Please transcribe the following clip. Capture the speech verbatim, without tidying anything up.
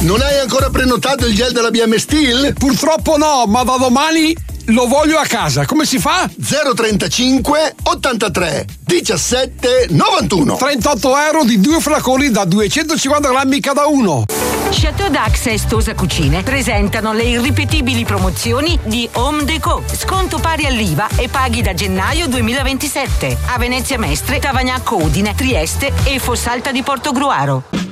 Non hai ancora prenotato il gel della B M Steel? Purtroppo no, ma da domani lo voglio a casa. Come si fa? zero trentacinque ottantatré diciassette novantuno. trentotto euro di due flaconi da duecentocinquanta grammi cada uno. Chateau Dax e Stosa Cucine presentano le irripetibili promozioni di Home Deco. Sconto pari all'I V A e paghi da gennaio duemilaventisette a Venezia Mestre, Tavagnacco Udine, Trieste e Fossalta di Portogruaro.